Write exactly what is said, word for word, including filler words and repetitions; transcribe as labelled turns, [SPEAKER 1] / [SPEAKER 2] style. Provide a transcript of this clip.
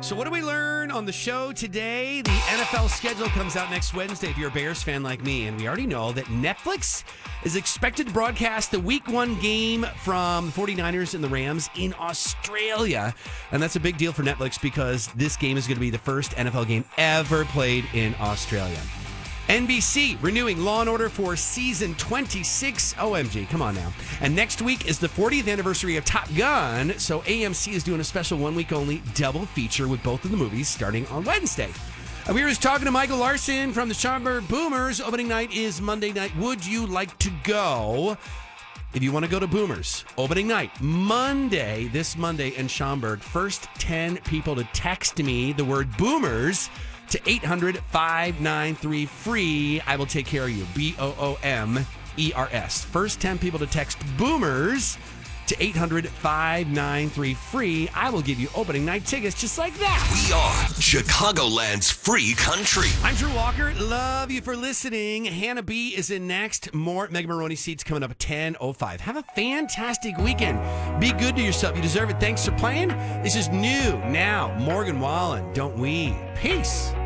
[SPEAKER 1] So what do we learn on the show today? The N F L schedule comes out next Wednesday if you're a Bears fan like me. And we already know that Netflix is expected to broadcast the week one game from the 49ers and the Rams in Australia. And that's a big deal for Netflix because this game is going to be the first N F L game ever played in Australia. N B C renewing Law and Order for season twenty-six. O M G, come on now. And next week is the fortieth anniversary of Top Gun, so A M C is doing a special one-week only double feature with both of the movies starting on Wednesday. And we were just talking to Michael Larson from the Schaumburg Boomers. Opening night is Monday night. Would you like to go? If you want to go to Boomers, opening night, Monday, this Monday in Schaumburg, first ten people to text me the word Boomers to eight hundred, five nine three, free. I will take care of you. B O O M E R S. First ten people to text Boomers to eight hundred, five nine three, free. I will give you opening night tickets just like that.
[SPEAKER 2] We are Chicagoland's free country.
[SPEAKER 1] I'm Drew Walker. Love you for listening. Hannah B is in next. More Mega Maroney seats coming up at ten oh five. Have a fantastic weekend. Be good to yourself. You deserve it. Thanks for playing. This is new now. Morgan Wallen. Don't we? Peace.